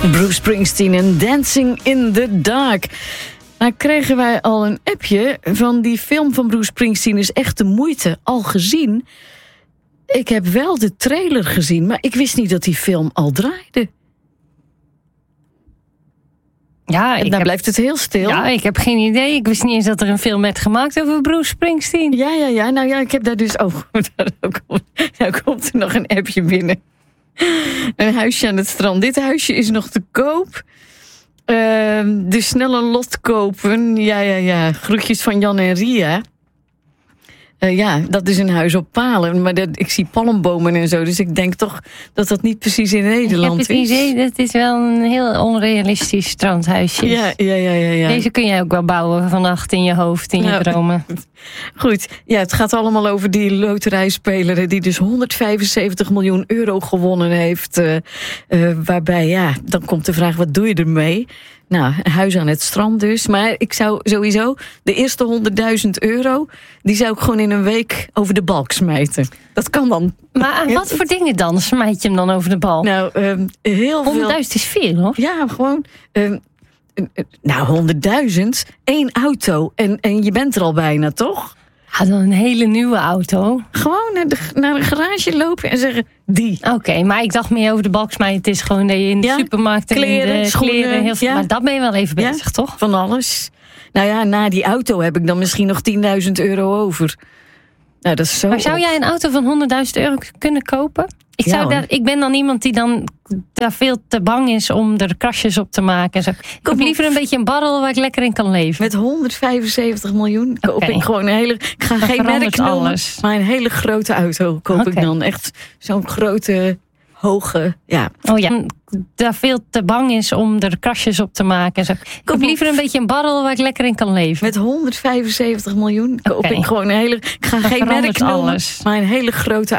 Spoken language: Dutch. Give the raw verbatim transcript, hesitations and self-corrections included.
Bruce Springsteen en Dancing in the Dark. Nou kregen wij al een appje van die film van Bruce Springsteen is echt de moeite al gezien. Ik heb wel de trailer gezien, maar ik wist niet dat die film al draaide. Ja, en dan heb, blijft het heel stil. Ja, ik heb geen idee. Ik wist niet eens dat er een film werd gemaakt over Bruce Springsteen. Ja, ja, ja. Nou ja, ik heb daar dus... Oh, daar komt er nog een appje binnen. Een huisje aan het strand. Dit huisje is nog te koop. Uh, de snelle lot kopen. Ja, ja, ja. Groetjes van Jan en Ria. Uh, ja, dat is een huis op palen. Maar dat, ik zie palmbomen en zo. Dus ik denk toch dat dat niet precies in Nederland is. Ik heb het idee, dat is wel een heel onrealistisch strandhuisje. Ja, ja, ja, ja, ja. Deze kun jij ook wel bouwen vannacht in je hoofd, in je nou, dromen. Goed, ja, het gaat allemaal over die loterijspeler die dus honderdvijfenzeventig miljoen euro gewonnen heeft. Uh, uh, waarbij, ja, dan komt de vraag, wat doe je ermee? Nou, een huis aan het strand dus. Maar ik zou sowieso de eerste honderdduizend euro... die zou ik gewoon in een week over de balk smijten. Dat kan dan. Maar wat voor dingen dan? Smijt je hem dan over de balk? Nou, um, heel veel... honderdduizend is veel, hoor. Ja, gewoon... Um, nou, honderdduizend. Één auto. En, en je bent er al bijna, toch? Ja, dan een hele nieuwe auto. Gewoon naar de, naar een garage lopen en zeggen, die. Oké, okay, maar ik dacht meer over de balk smijten. Het is gewoon dat je in de ja, supermarkt en kleren, in de schoenen, kleren... Heel veel, ja. Maar dat ben je wel even bezig, ja, toch? Van alles. Nou ja, na die auto heb ik dan misschien nog tienduizend euro over. Nou, dat is zo maar zou op. jij een auto van honderdduizend euro kunnen kopen? Ik, zou ja, daar, ik ben dan iemand die dan daar veel te bang is om er krasjes op te maken. En zo. Ik koop liever een beetje een barrel waar ik lekker in kan leven. Met honderdvijfenzeventig miljoen koop okay. ik gewoon een hele... Ik ga dat geen merk noemen, alles. maar een hele grote auto koop okay. ik dan. Echt zo'n grote, hoge... Ja. Oh ja, daar veel te bang is om er krasjes op te maken. En zo. Ik koop liever een beetje een barrel waar ik lekker in kan leven. Met honderdvijfenzeventig miljoen koop okay. ik gewoon een hele... Ik ga dat geen merk noemen, alles. maar een hele grote